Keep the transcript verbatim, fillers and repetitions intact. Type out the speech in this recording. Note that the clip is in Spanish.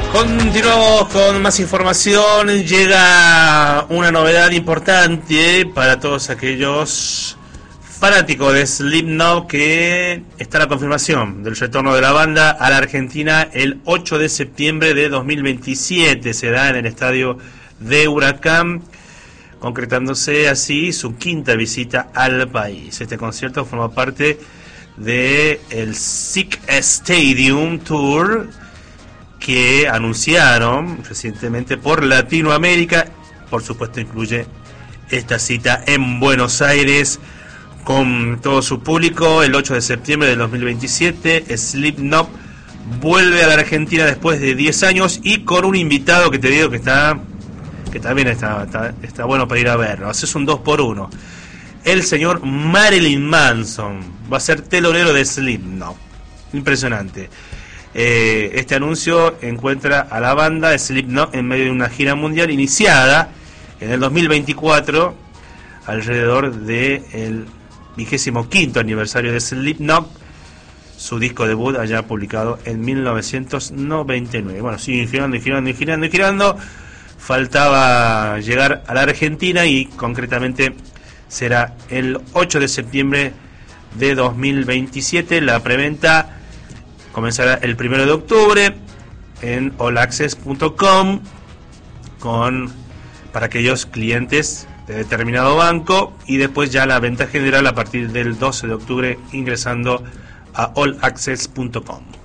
Continuamos con más información. Llega una novedad importante para todos aquellos fanáticos de Slipknot, que está la confirmación del retorno de la banda a la Argentina el ocho de septiembre de dos mil veintisiete. Será en el estadio de Huracán, concretándose así su quinta visita al país. Este concierto forma parte de el Sick Stadium Tour que anunciaron recientemente por Latinoamérica. Por supuesto incluye esta cita en Buenos Aires con todo su público el ocho de septiembre del dos mil veintisiete. Slipknot vuelve a la Argentina después de diez años y con un invitado que te digo que está que también está, está, está bueno para ir a verlo. Haces un dos por uno. El señor Marilyn Manson va a ser telonero de Slipknot. Impresionante. Eh, este anuncio encuentra a la banda de Slipknot en medio de una gira mundial iniciada en el dos mil veinticuatro, alrededor del vigésimo quinto aniversario de Slipknot, su disco debut allá publicado en mil novecientos noventa y nueve. Bueno, siguen girando y girando y girando y girando. Faltaba llegar a la Argentina y concretamente será el ocho de septiembre de dos mil veintisiete. La preventa comenzará el primero de octubre en all access punto com con para aquellos clientes de determinado banco, y después ya la venta general a partir del doce de octubre ingresando a all access punto com.